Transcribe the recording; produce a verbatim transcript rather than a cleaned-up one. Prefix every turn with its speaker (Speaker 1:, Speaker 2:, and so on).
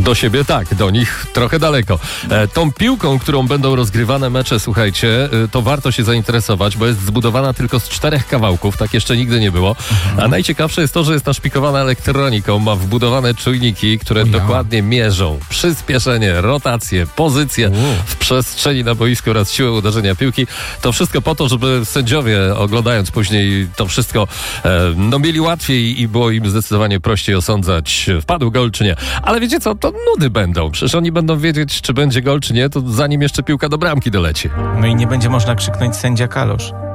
Speaker 1: Do siebie tak, do nich trochę daleko. E, tą piłką, którą będą rozgrywane mecze, słuchajcie, e, to warto się zainteresować, bo jest zbudowana tylko z czterech kawałków, tak jeszcze nigdy nie było. A najciekawsze jest to, że jest naszpikowana elektroniką, ma wbudowane czujniki, które
Speaker 2: Ja.
Speaker 1: dokładnie mierzą przyspieszenie, rotację, pozycję w przestrzeni na boisku oraz siłę uderzenia piłki. To wszystko po to, żeby sędziowie, oglądając później to wszystko, e, no mieli łatwiej i było im zdecydowanie prościej osądzać, wpadł gol czy nie. Ale wiecie co, to nudy będą. Przecież oni będą wiedzieć, czy będzie gol czy nie, to zanim jeszcze piłka do bramki doleci.
Speaker 2: No i nie będzie można krzyknąć sędzia kalosz.